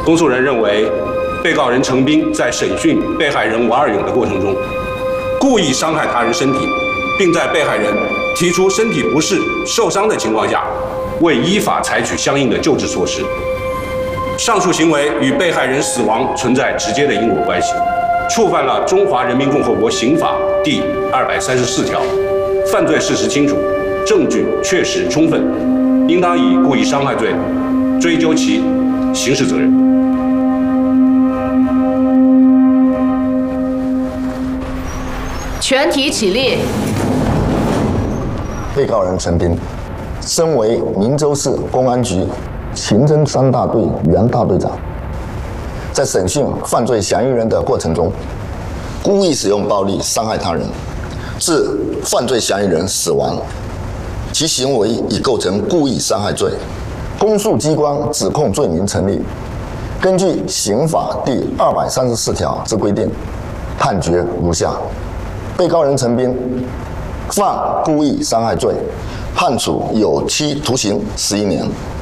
公诉人认为，被告人程斌在审讯被害人王二勇的过程中，故意伤害他人身体，并在被害人提出身体不适、受伤的情况下，未依法采取相应的救治措施。上述行为与被害人死亡存在直接的因果关系，触犯了《中华人民共和国刑法》第234条，犯罪事实清楚，证据确实充分，应当以故意伤害罪追究其刑事责任。 全体起立。 被告人陈斌，身为明州市公安局刑侦3大队原大队长，在审讯犯罪嫌疑人的过程中，故意使用暴力伤害他人，致犯罪嫌疑人死亡，其行为已构成故意伤害罪。公诉机关指控罪名成立，根据刑法第234条之规定，判决如下：被告人陈斌犯故意伤害罪，判处有期徒刑11年。